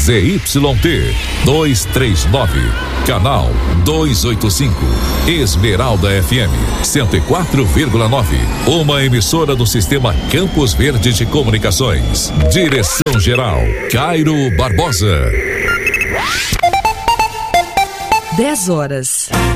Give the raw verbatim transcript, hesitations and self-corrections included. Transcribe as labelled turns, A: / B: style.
A: Z Y T duzentos e trinta e nove, canal duzentos e oitenta e cinco, Esmeralda F M cento e quatro vírgula nove, uma emissora do Sistema Campos Verde de Comunicações. Direção geral Cairo Barbosa.
B: dez horas.